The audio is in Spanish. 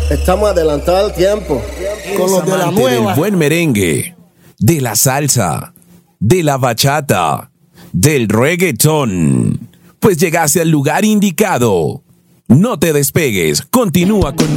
Estamos adelantados al tiempo. Con los de la Amante nueva. del buen merengue, de la salsa, de la bachata, del reggaetón. Pues llegaste al lugar indicado. No te despegues, continúa con nosotros.